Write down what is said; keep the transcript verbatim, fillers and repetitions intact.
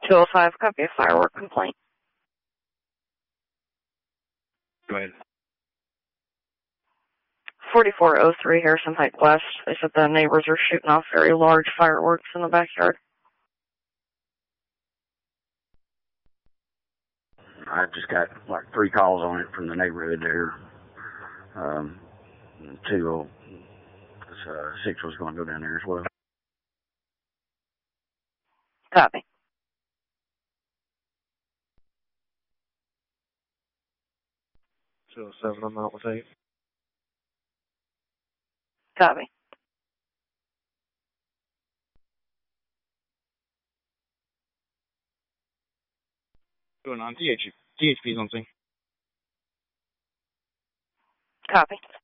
two oh five, copy a firework complaint. Go ahead. forty-four oh three Harrison Heights West. They said the neighbors are shooting off very large fireworks in the backyard. I just got like three calls on it from the neighborhood there. Um, two oh uh, six was going to go down there as well. Copy. two oh seven, I'm out with eight. Copy. Going on, T H P's on scene. Copy.